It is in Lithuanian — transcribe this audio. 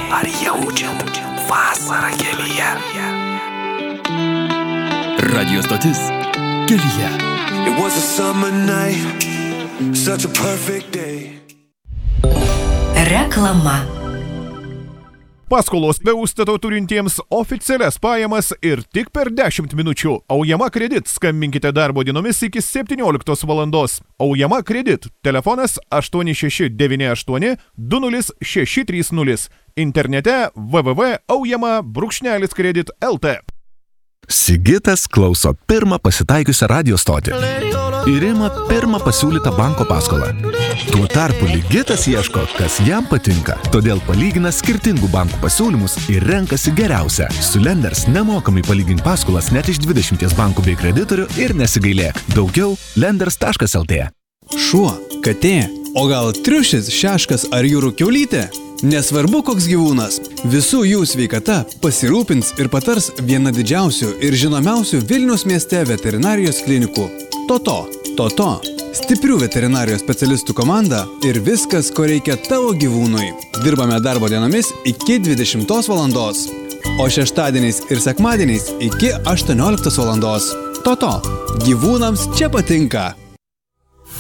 Ar jaučiat vasarą kelyje? Radio stotis Kelyje. It was a summer night, such a perfect day. Reklama. Paskolos be užstato turintiems oficialias pajamas ir tik per 10 minučių. Aujama Kredit. Skambinkite darbo dienomis iki 17 valandos. Aujama Kredit. Telefonas 8698 20630. Internete www.aujama-kredit.lt. Sigitas klauso pirmą pasitaikiusią radio stotį ir ima pirmą pasiūlytą banko paskolą. Tuo tarpu Ligitas ieško, kas jam patinka, todėl palygina skirtingų bankų pasiūlymus ir renkasi geriausią. Su Lenders nemokamai palygink paskolas net iš 20 bankų bei kreditorių ir nesigailėk. Daugiau lenders.lt. Šuo, katė, o gal triušis, šeškas ar jūrų kiaulytė? Nesvarbu koks gyvūnas, visų jų sveikata pasirūpins ir patars viena didžiausių ir žinomiausių Vilniaus mieste veterinarijos klinikų. Toto. Stiprių veterinarijos specialistų komanda ir viskas, ko reikia tavo gyvūnui. Dirbame darbo dienomis iki 20 valandos, o šeštadieniais ir sekmadieniais iki 18 valandos. Toto. Gyvūnams čia patinka.